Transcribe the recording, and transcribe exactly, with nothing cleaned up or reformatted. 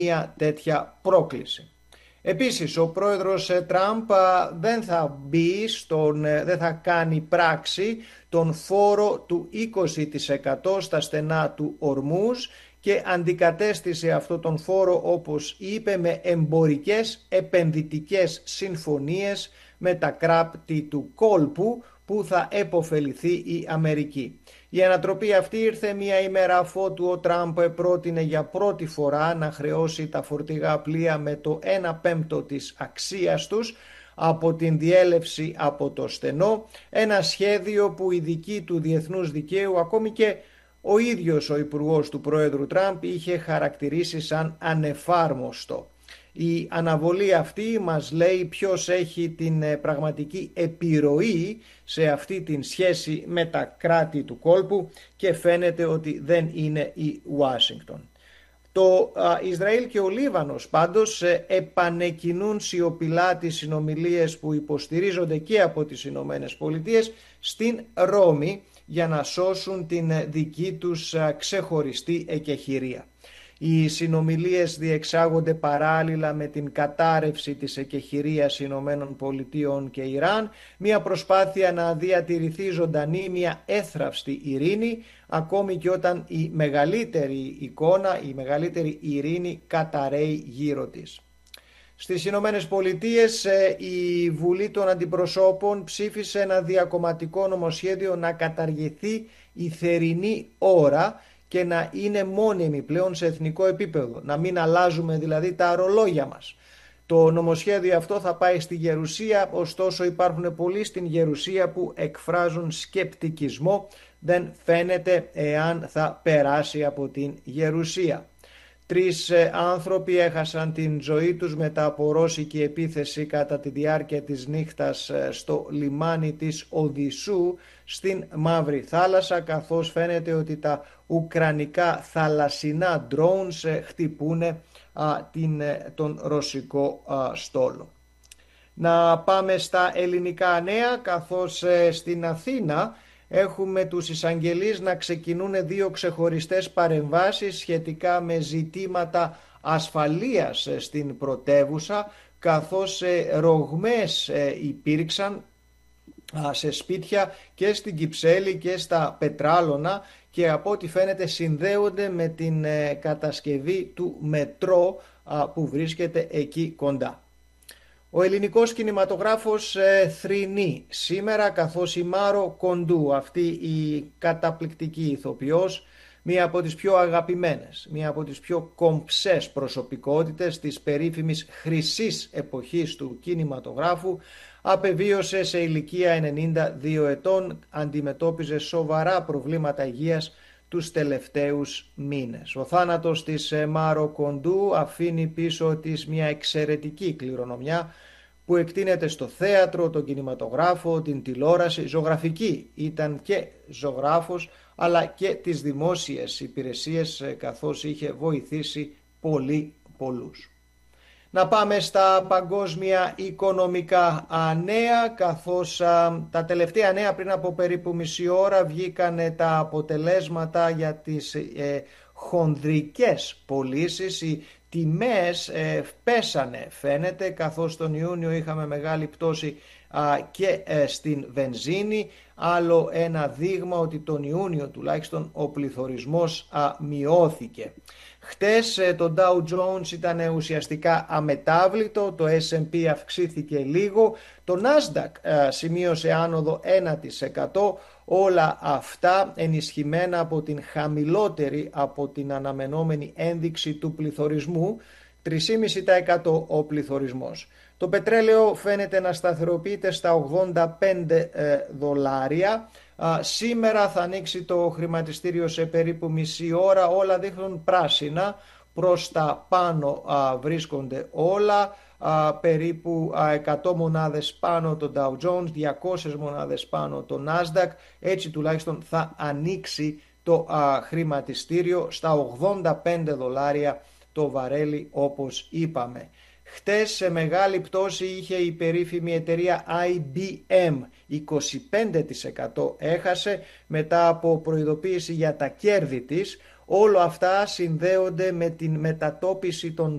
μια τέτοια πρόκληση. Επίσης, ο πρόεδρος Τραμπ δεν θα μπει στον, δεν θα κάνει πράξη τον φόρο του είκοσι τοις εκατό στα στενά του Ορμούζ και αντικατέστησε αυτό τον φόρο, όπως είπε, με εμπορικές επενδυτικές συμφωνίες με τα κράτη του κόλπου που θα επωφεληθεί η Αμερική. Η ανατροπή αυτή ήρθε μία ημέρα αφότου ο Τραμπ πρότεινε για πρώτη φορά να χρεώσει τα φορτηγά πλοία με το ένα πέμπτο της αξίας τους από την διέλευση από το στενό, ένα σχέδιο που οι ειδικοί του διεθνούς δικαίου, ακόμη και ο ίδιος ο υπουργός του πρόεδρου Τραμπ, είχε χαρακτηρίσει σαν ανεφάρμοστο. Η αναβολή αυτή μας λέει ποιος έχει την πραγματική επιρροή σε αυτή την σχέση με τα κράτη του κόλπου και φαίνεται ότι δεν είναι η Ουάσιγκτον. Το α, Ισραήλ και ο Λίβανος πάντως ε, επανεκκινούν σιωπηλά τις συνομιλίες που υποστηρίζονται και από τις Ηνωμένες Πολιτείες στην Ρώμη για να σώσουν την δική τους α, ξεχωριστή εκεχηρία. Οι συνομιλίες διεξάγονται παράλληλα με την κατάρρευση της εκεχηρίας Ηνωμένων Πολιτείων και Ιράν, μια προσπάθεια να διατηρηθεί ζωντανή μια έθραυστη ειρήνη, ακόμη και όταν η μεγαλύτερη εικόνα, η μεγαλύτερη ειρήνη καταραίει γύρω της. Στις Ηνωμένες Πολιτείες η Βουλή των Αντιπροσώπων ψήφισε ένα διακομματικό νομοσχέδιο να καταργηθεί η θερινή ώρα και να είναι μόνιμη πλέον σε εθνικό επίπεδο, να μην αλλάζουμε δηλαδή τα ρολόγια μας. Το νομοσχέδιο αυτό θα πάει στη Γερουσία, ωστόσο υπάρχουν πολλοί στην Γερουσία που εκφράζουν σκεπτικισμό, δεν φαίνεται εάν θα περάσει από την Γερουσία. Τρεις άνθρωποι έχασαν την ζωή τους μετά από ρώσικη επίθεση κατά τη διάρκεια της νύχτας στο λιμάνι της Οδυσσού στην Μαύρη Θάλασσα, καθώς φαίνεται ότι τα ουκρανικά θαλασσινά drones χτυπούν α, την, τον ρωσικό α, στόλο. Να πάμε στα ελληνικά νέα, καθώς ε, στην Αθήνα έχουμε τους εισαγγελείς να ξεκινούν δύο ξεχωριστές παρεμβάσεις σχετικά με ζητήματα ασφαλείας στην πρωτεύουσα, καθώς ρογμές υπήρξαν σε σπίτια και στην Κυψέλη και στα Πετράλωνα και από ό,τι φαίνεται συνδέονται με την κατασκευή του μετρό που βρίσκεται εκεί κοντά. Ο ελληνικός κινηματογράφος ε, θρηνεί σήμερα, καθώς η Μάρο Κοντού, αυτή η καταπληκτική ηθοποιός, μία από τις πιο αγαπημένες, μία από τις πιο κομψές προσωπικότητες της περίφημης χρυσής εποχής του κινηματογράφου, απεβίωσε σε ηλικία ενενήντα δύο ετών, αντιμετώπιζε σοβαρά προβλήματα υγείας τους τελευταίους μήνες. Ο θάνατος της Μάρο Κοντού αφήνει πίσω της μια εξαιρετική κληρονομιά που εκτείνεται στο θέατρο, τον κινηματογράφο, την τηλεόραση. Ζωγραφική ήταν και ζωγράφος, αλλά και τις δημόσιες υπηρεσίες, καθώς είχε βοηθήσει πολύ πολλούς. Να πάμε στα παγκόσμια οικονομικά νέα, καθώς α, τα τελευταία νέα πριν από περίπου μισή ώρα βγήκαν τα αποτελέσματα για τις ε, χονδρικές πωλήσεις. Οι τιμές ε, πέσανε φαίνεται, καθώς τον Ιούνιο είχαμε μεγάλη πτώση α, και ε, στην βενζίνη. Άλλο ένα δείγμα ότι τον Ιούνιο τουλάχιστον ο πληθωρισμός α, μειώθηκε. Χτες το Dow Jones ήταν ουσιαστικά αμετάβλητο, το ες εντ πι αυξήθηκε λίγο, το Nasdaq σημείωσε άνοδο ένα τοις εκατό, όλα αυτά ενισχυμένα από την χαμηλότερη από την αναμενόμενη ένδειξη του πληθωρισμού, τρία κόμμα πέντε τοις εκατό ο πληθωρισμός. Το πετρέλαιο φαίνεται να σταθεροποιείται στα ογδόντα πέντε δολάρια. Σήμερα θα ανοίξει το χρηματιστήριο σε περίπου μισή ώρα, όλα δείχνουν πράσινα, προς τα πάνω α, βρίσκονται όλα, α, περίπου α, εκατό μονάδες πάνω το Dow Jones, διακόσιες μονάδες πάνω το Nasdaq, έτσι τουλάχιστον θα ανοίξει το α, χρηματιστήριο στα ογδόντα πέντε δολάρια το βαρέλι όπως είπαμε. Χτες σε μεγάλη πτώση είχε η περίφημη εταιρεία άι μπι εμ, είκοσι πέντε τοις εκατό έχασε μετά από προειδοποίηση για τα κέρδη της. Όλα αυτά συνδέονται με την μετατόπιση των